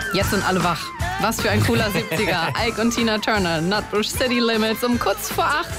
Jetzt sind alle wach. Was für ein cooler 70er. Ike und Tina Turner, Nutbush City Limits um kurz vor 8.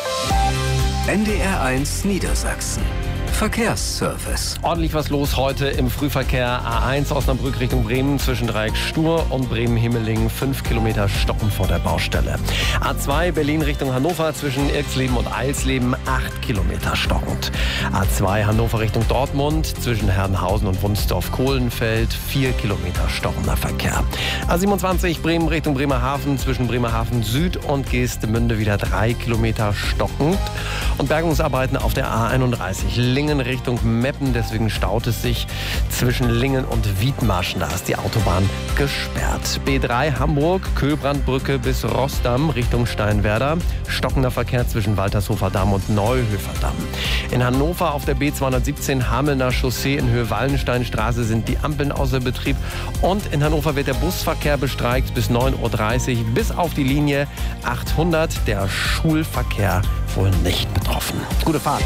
NDR 1 Niedersachsen. Verkehrsservice. Ordentlich was los heute im Frühverkehr. A1 Osnabrück Richtung Bremen zwischen Dreieck Stur und Bremen-Himmelingen. 5 Kilometer stoppen vor der Baustelle. A2 Berlin Richtung Hannover zwischen Irksleben und Eilsleben. 8 Kilometer stockend. A2 Hannover Richtung Dortmund zwischen Herrenhausen und Wunsdorf-Kohlenfeld. 4 Kilometer stockender Verkehr. A27 Bremen Richtung Bremerhaven zwischen Bremerhaven Süd und Geestemünde wieder 3 Kilometer stockend. Und Bergungsarbeiten auf der A31 Lingen Richtung Meppen, deswegen staut es sich zwischen Lingen und Wiedmarschen. Da ist die Autobahn gesperrt. B3 Hamburg, Köbrandbrücke bis Rossdamm Richtung Steinwerder. Stockender Verkehr zwischen Waltershofer Damm und Neuhöfer Damm. In Hannover auf der B217 Hamelner Chaussee in Höhe Wallensteinstraße sind die Ampeln außer Betrieb. Und in Hannover wird der Busverkehr bestreikt bis 9.30 Uhr bis auf die Linie 800. Der Schulverkehr wohl nicht betroffen. Gute Fahrt.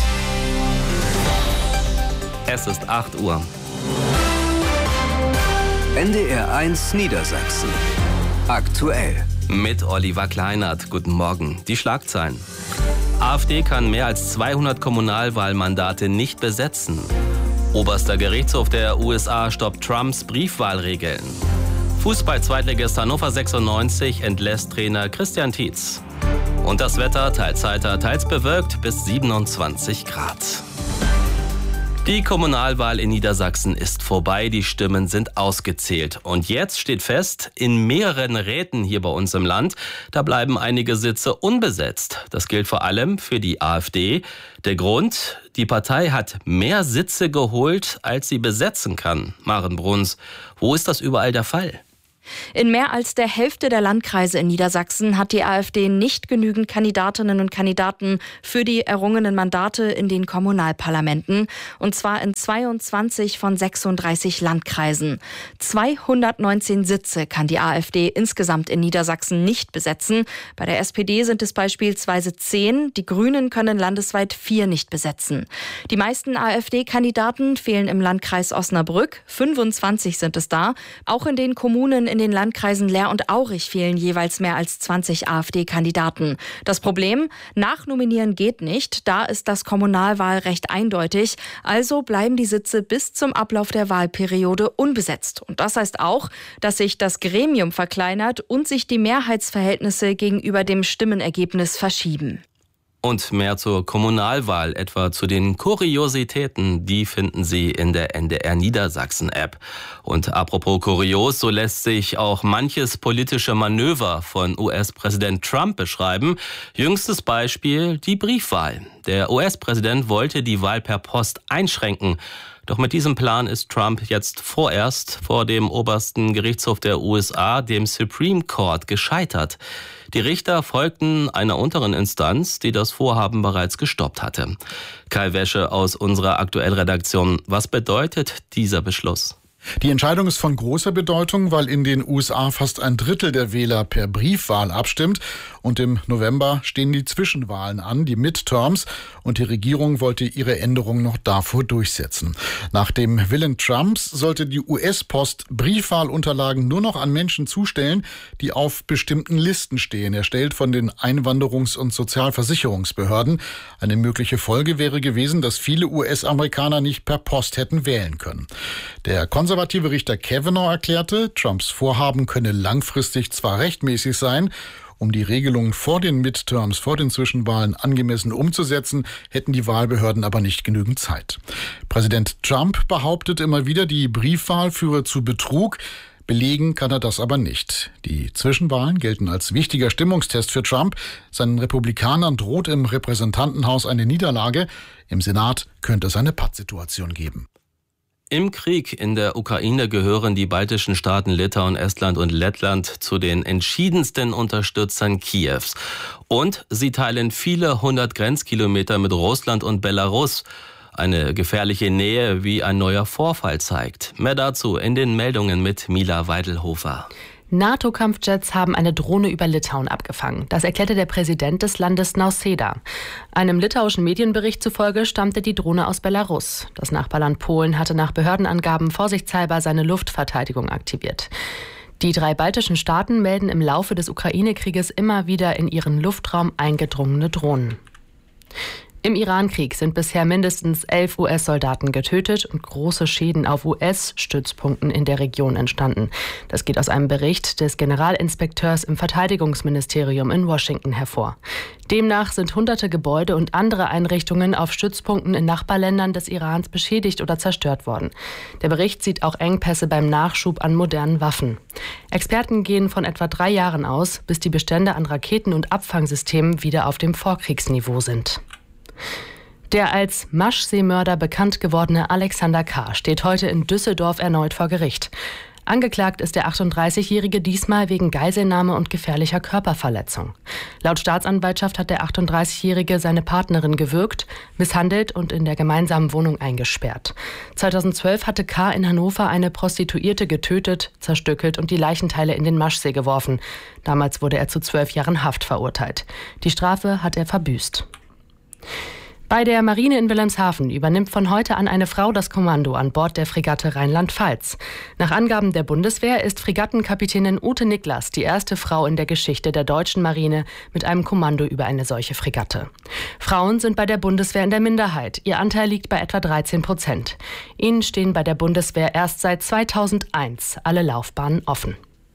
Es ist 8 Uhr. NDR 1 Niedersachsen. Aktuell. Mit Oliver Kleinert. Guten Morgen. Die Schlagzeilen. AfD kann mehr als 200 Kommunalwahlmandate nicht besetzen. Oberster Gerichtshof der USA stoppt Trumps Briefwahlregeln. Fußball-Zweitligist Hannover 96 entlässt Trainer Christian Tietz. Und das Wetter, teils heiter, teils bewölkt, bis 27 Grad. Die Kommunalwahl in Niedersachsen ist vorbei, die Stimmen sind ausgezählt. Und jetzt steht fest, in mehreren Räten hier bei uns im Land, da bleiben einige Sitze unbesetzt. Das gilt vor allem für die AfD. Der Grund, die Partei hat mehr Sitze geholt, als sie besetzen kann. Maren Bruns, wo ist das überall der Fall? In mehr als der Hälfte der Landkreise in Niedersachsen hat die AfD nicht genügend Kandidatinnen und Kandidaten für die errungenen Mandate in den Kommunalparlamenten. Und zwar in 22 von 36 Landkreisen. 219 Sitze kann die AfD insgesamt in Niedersachsen nicht besetzen. Bei der SPD sind es beispielsweise 10. Die Grünen können landesweit 4 nicht besetzen. Die meisten AfD-Kandidaten fehlen im Landkreis Osnabrück. 25 sind es da. Auch in den Kommunen in den Landkreisen Leer und Aurich fehlen jeweils mehr als 20 AfD-Kandidaten. Das Problem? Nachnominieren geht nicht. Da ist das Kommunalwahlrecht eindeutig. Also bleiben die Sitze bis zum Ablauf der Wahlperiode unbesetzt. Und das heißt auch, dass sich das Gremium verkleinert und sich die Mehrheitsverhältnisse gegenüber dem Stimmenergebnis verschieben. Und mehr zur Kommunalwahl, etwa zu den Kuriositäten, die finden Sie in der NDR Niedersachsen-App. Und apropos kurios, so lässt sich auch manches politische Manöver von US-Präsident Trump beschreiben. Jüngstes Beispiel die Briefwahl. Der US-Präsident wollte die Wahl per Post einschränken. Doch mit diesem Plan ist Trump jetzt vorerst vor dem obersten Gerichtshof der USA, dem Supreme Court, gescheitert. Die Richter folgten einer unteren Instanz, die das Vorhaben bereits gestoppt hatte. Kai Wäsche aus unserer Aktuellredaktion. Was bedeutet dieser Beschluss? Die Entscheidung ist von großer Bedeutung, weil in den USA fast ein Drittel der Wähler per Briefwahl abstimmt. Und im November stehen die Zwischenwahlen an, die Midterms. Und die Regierung wollte ihre Änderung noch davor durchsetzen. Nach dem Willen Trumps sollte die US-Post Briefwahlunterlagen nur noch an Menschen zustellen, die auf bestimmten Listen stehen, erstellt von den Einwanderungs- und Sozialversicherungsbehörden. Eine mögliche Folge wäre gewesen, dass viele US-Amerikaner nicht per Post hätten wählen können. Der konservative Richter Kavanaugh erklärte, Trumps Vorhaben könne langfristig zwar rechtmäßig sein, um die Regelungen vor den Midterms, vor den Zwischenwahlen angemessen umzusetzen, hätten die Wahlbehörden aber nicht genügend Zeit. Präsident Trump behauptet immer wieder, die Briefwahl führe zu Betrug. Belegen kann er das aber nicht. Die Zwischenwahlen gelten als wichtiger Stimmungstest für Trump. Seinen Republikanern droht im Repräsentantenhaus eine Niederlage. Im Senat könnte es eine Pattsituation geben. Im Krieg in der Ukraine gehören die baltischen Staaten Litauen, Estland und Lettland zu den entschiedensten Unterstützern Kiews. Und sie teilen viele 100 Grenzkilometer mit Russland und Belarus. Eine gefährliche Nähe, wie ein neuer Vorfall zeigt. Mehr dazu in den Meldungen mit Mila Weidelhofer. NATO-Kampfjets haben eine Drohne über Litauen abgefangen. Das erklärte der Präsident des Landes Nausėda. Einem litauischen Medienbericht zufolge stammte die Drohne aus Belarus. Das Nachbarland Polen hatte nach Behördenangaben vorsichtshalber seine Luftverteidigung aktiviert. Die 3 baltischen Staaten melden im Laufe des Ukraine-Krieges immer wieder in ihren Luftraum eingedrungene Drohnen. Im Iran-Krieg sind bisher mindestens 11 US-Soldaten getötet und große Schäden auf US-Stützpunkten in der Region entstanden. Das geht aus einem Bericht des Generalinspekteurs im Verteidigungsministerium in Washington hervor. Demnach sind hunderte Gebäude und andere Einrichtungen auf Stützpunkten in Nachbarländern des Irans beschädigt oder zerstört worden. Der Bericht sieht auch Engpässe beim Nachschub an modernen Waffen. Experten gehen von etwa 3 Jahren aus, bis die Bestände an Raketen und Abfangsystemen wieder auf dem Vorkriegsniveau sind. Der als Maschseemörder bekannt gewordene Alexander K. steht heute in Düsseldorf erneut vor Gericht. Angeklagt ist der 38-Jährige diesmal wegen Geiselnahme und gefährlicher Körperverletzung. Laut Staatsanwaltschaft hat der 38-Jährige seine Partnerin gewürgt, misshandelt und in der gemeinsamen Wohnung eingesperrt. 2012 hatte K. in Hannover eine Prostituierte getötet, zerstückelt und die Leichenteile in den Maschsee geworfen. Damals wurde er zu 12 Jahren Haft verurteilt. Die Strafe hat er verbüßt. Bei der Marine in Wilhelmshaven übernimmt von heute an eine Frau das Kommando an Bord der Fregatte Rheinland-Pfalz. Nach Angaben der Bundeswehr ist Fregattenkapitänin Ute Niklas die erste Frau in der Geschichte der deutschen Marine mit einem Kommando über eine solche Fregatte. Frauen sind bei der Bundeswehr in der Minderheit. Ihr Anteil liegt bei etwa 13%. Ihnen stehen bei der Bundeswehr erst seit 2001 alle Laufbahnen offen.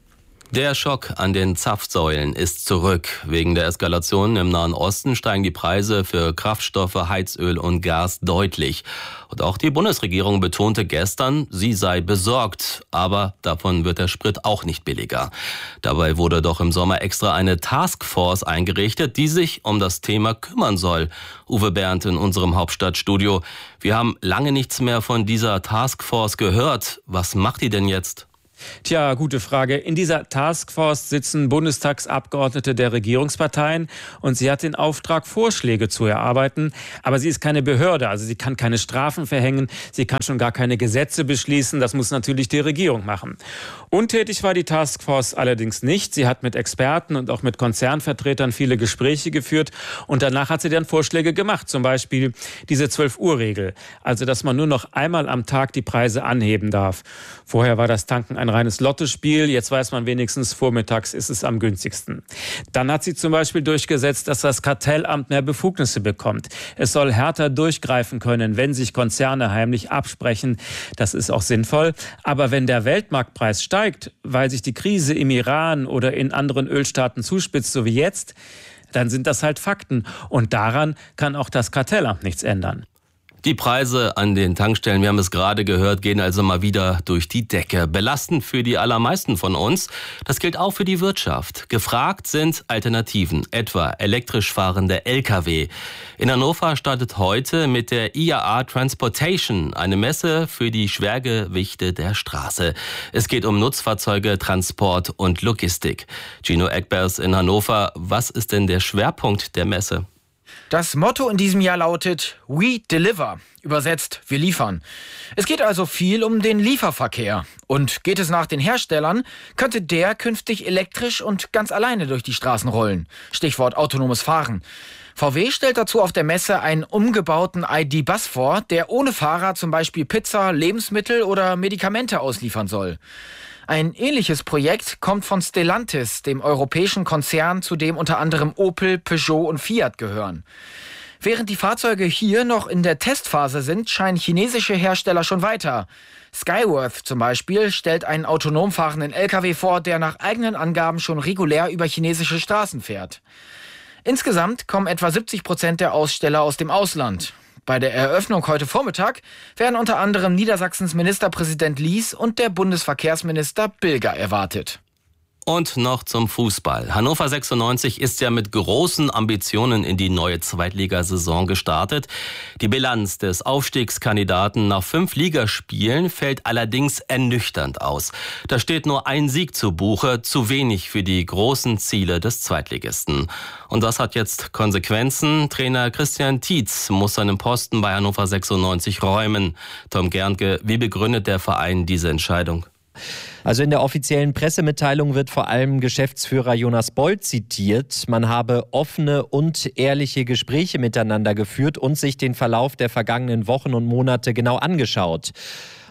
Der Schock an den Zapfsäulen ist zurück. Wegen der Eskalation im Nahen Osten steigen die Preise für Kraftstoffe, Heizöl und Gas deutlich. Und auch die Bundesregierung betonte gestern, sie sei besorgt. Aber davon wird der Sprit auch nicht billiger. Dabei wurde doch im Sommer extra eine Taskforce eingerichtet, die sich um das Thema kümmern soll. Uwe Bernd in unserem Hauptstadtstudio. Wir haben lange nichts mehr von dieser Taskforce gehört. Was macht die denn jetzt? Tja, gute Frage. In dieser Taskforce sitzen Bundestagsabgeordnete der Regierungsparteien und sie hat den Auftrag, Vorschläge zu erarbeiten. Aber sie ist keine Behörde, also sie kann keine Strafen verhängen, sie kann schon gar keine Gesetze beschließen. Das muss natürlich die Regierung machen. Untätig war die Taskforce allerdings nicht. Sie hat mit Experten und auch mit Konzernvertretern viele Gespräche geführt und danach hat sie dann Vorschläge gemacht. Zum Beispiel diese 12-Uhr-Regel, also dass man nur noch einmal am Tag die Preise anheben darf. Vorher war das Tanken ein reines Lottospiel. Jetzt weiß man wenigstens, vormittags ist es am günstigsten. Dann hat sie zum Beispiel durchgesetzt, dass das Kartellamt mehr Befugnisse bekommt. Es soll härter durchgreifen können, wenn sich Konzerne heimlich absprechen. Das ist auch sinnvoll. Aber wenn der Weltmarktpreis steigt, weil sich die Krise im Iran oder in anderen Ölstaaten zuspitzt, so wie jetzt, dann sind das halt Fakten. Und daran kann auch das Kartellamt nichts ändern. Die Preise an den Tankstellen, wir haben es gerade gehört, gehen also mal wieder durch die Decke. Belastend für die allermeisten von uns. Das gilt auch für die Wirtschaft. Gefragt sind Alternativen, etwa elektrisch fahrende Lkw. In Hannover startet heute mit der IAA Transportation eine Messe für die Schwergewichte der Straße. Es geht um Nutzfahrzeuge, Transport und Logistik. Gino Eckbers in Hannover, was ist denn der Schwerpunkt der Messe? Das Motto in diesem Jahr lautet We Deliver, übersetzt wir liefern. Es geht also viel um den Lieferverkehr. Und geht es nach den Herstellern, könnte der künftig elektrisch und ganz alleine durch die Straßen rollen. Stichwort autonomes Fahren. VW stellt dazu auf der Messe einen umgebauten ID.Bus vor, der ohne Fahrer zum Beispiel Pizza, Lebensmittel oder Medikamente ausliefern soll. Ein ähnliches Projekt kommt von Stellantis, dem europäischen Konzern, zu dem unter anderem Opel, Peugeot und Fiat gehören. Während die Fahrzeuge hier noch in der Testphase sind, scheinen chinesische Hersteller schon weiter. Skyworth zum Beispiel stellt einen autonom fahrenden LKW vor, der nach eigenen Angaben schon regulär über chinesische Straßen fährt. Insgesamt kommen etwa 70% der Aussteller aus dem Ausland. Bei der Eröffnung heute Vormittag werden unter anderem Niedersachsens Ministerpräsident Lies und der Bundesverkehrsminister Bilger erwartet. Und noch zum Fußball. Hannover 96 ist ja mit großen Ambitionen in die neue Zweitligasaison gestartet. Die Bilanz des Aufstiegskandidaten nach 5 Ligaspielen fällt allerdings ernüchternd aus. Da steht nur ein Sieg zu Buche, zu wenig für die großen Ziele des Zweitligisten. Und das hat jetzt Konsequenzen. Trainer Christian Tietz muss seinen Posten bei Hannover 96 räumen. Tom Gerntke, wie begründet der Verein diese Entscheidung? Also in der offiziellen Pressemitteilung wird vor allem Geschäftsführer Jonas Bold zitiert. Man habe offene und ehrliche Gespräche miteinander geführt und sich den Verlauf der vergangenen Wochen und Monate genau angeschaut.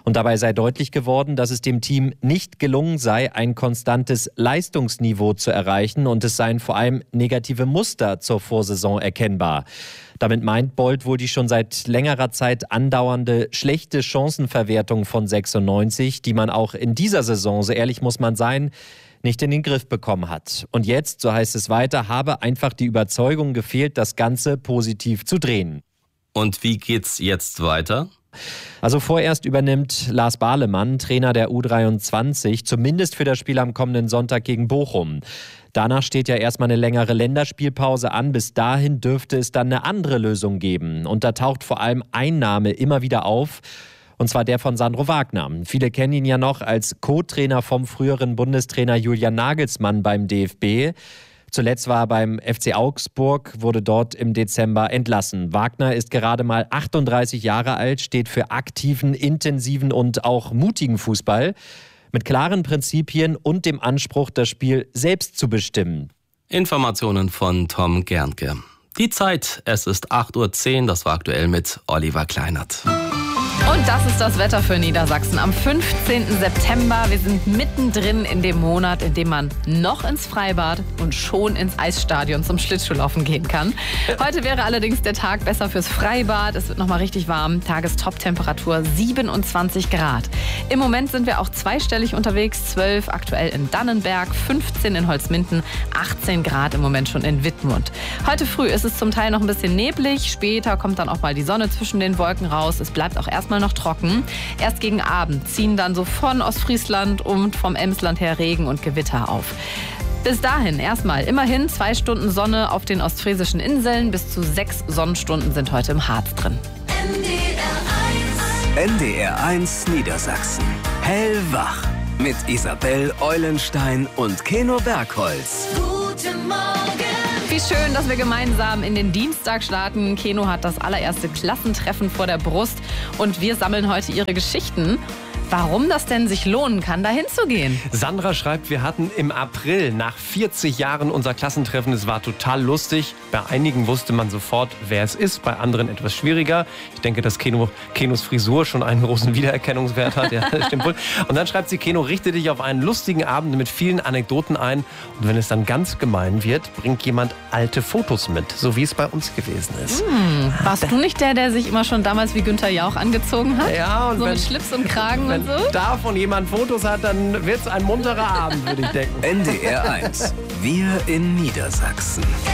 Und dabei sei deutlich geworden, dass es dem Team nicht gelungen sei, ein konstantes Leistungsniveau zu erreichen und es seien vor allem negative Muster zur Vorsaison erkennbar. Damit meint Bold wohl die schon seit längerer Zeit andauernde schlechte Chancenverwertung von 96, die man auch in dieser Saison, so ehrlich muss man sein, nicht in den Griff bekommen hat. Und jetzt, so heißt es weiter, habe einfach die Überzeugung gefehlt, das Ganze positiv zu drehen. Und wie geht's jetzt weiter? Also vorerst übernimmt Lars Bahlemann, Trainer der U23, zumindest für das Spiel am kommenden Sonntag gegen Bochum. Danach steht ja erstmal eine längere Länderspielpause an. Bis dahin dürfte es dann eine andere Lösung geben. Und da taucht vor allem ein Name immer wieder auf. Und zwar der von Sandro Wagner. Viele kennen ihn ja noch als Co-Trainer vom früheren Bundestrainer Julian Nagelsmann beim DFB. Zuletzt war er beim FC Augsburg, wurde dort im Dezember entlassen. Wagner ist gerade mal 38 Jahre alt, steht für aktiven, intensiven und auch mutigen Fußball. Mit klaren Prinzipien und dem Anspruch, das Spiel selbst zu bestimmen. Informationen von Tom Gerntke. Die Zeit, es ist 8:10 Uhr, das war aktuell mit Oliver Kleinert. Und das ist das Wetter für Niedersachsen am 15. September. Wir sind mittendrin in dem Monat, in dem man noch ins Freibad und schon ins Eisstadion zum Schlittschuhlaufen gehen kann. Heute wäre allerdings der Tag besser fürs Freibad. Es wird noch mal richtig warm. Tagestop-Temperatur 27 Grad. Im Moment sind wir auch zweistellig unterwegs. 12 aktuell in Dannenberg, 15 in Holzminden, 18 Grad im Moment schon in Wittmund. Heute früh ist es zum Teil noch ein bisschen neblig. Später kommt dann auch mal die Sonne zwischen den Wolken raus. Es bleibt auch erstmal noch trocken. Erst gegen Abend ziehen dann so von Ostfriesland und vom Emsland her Regen und Gewitter auf. Bis dahin erstmal immerhin 2 Stunden Sonne auf den ostfriesischen Inseln. Bis zu 6 Sonnenstunden sind heute im Harz drin. NDR1 Niedersachsen. Hellwach. Mit Isabel Eulenstein und Keno Bergholz. Guten Morgen. Wie schön, dass wir gemeinsam in den Dienstag starten. Keno hat das allererste Klassentreffen vor der Brust und wir sammeln heute ihre Geschichten. Warum das denn sich lohnen kann, da hinzugehen. Sandra schreibt, wir hatten im April nach 40 Jahren unser Klassentreffen. Es war total lustig. Bei einigen wusste man sofort, wer es ist, bei anderen etwas schwieriger. Ich denke, dass Kenos Frisur schon einen großen Wiedererkennungswert hat. Ja, das stimmt wohl. Und dann schreibt sie, Keno, richte dich auf einen lustigen Abend mit vielen Anekdoten ein. Und wenn es dann ganz gemein wird, bringt jemand alte Fotos mit, so wie es bei uns gewesen ist. Warst du nicht der sich immer schon damals wie Günther Jauch angezogen hat? Ja, und so mit Schlips und Kragen und so? Wenn davon jemand Fotos hat, dann wird es ein munterer Abend, würde ich denken. NDR1. Wir in Niedersachsen.